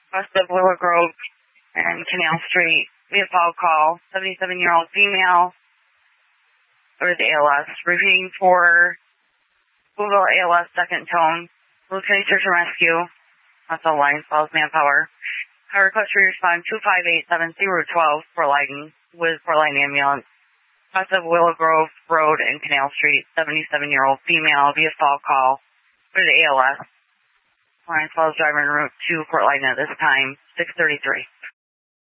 west of Willow Grove and Canal Street. We have foul call, 77-year-old female with ALS. Repeating for Google ALS second tone. Blue County Search and Rescue. That's all Lyons Falls manpower. I request you respond 25870 Route 12, Fort Lyden, with Fort Lyden ambulance. West of Willow Grove Road and Canal Street, 77-year-old female via foul call for the ALS. Lyons Falls driver en route to Fort Lyden at this time, 6:33.